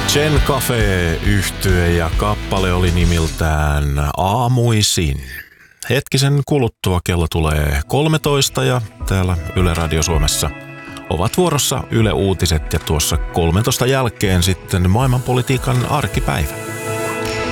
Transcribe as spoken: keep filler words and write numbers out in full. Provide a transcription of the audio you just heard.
Chen Cafe-yhtye ja kappale oli nimiltään Aamuisin. Hetkisen kuluttua kello tulee kolmetoista ja täällä Yle Radio Suomessa ovat vuorossa Yle Uutiset ja tuossa kolmentoista jälkeen sitten maailmanpolitiikan arkipäivä.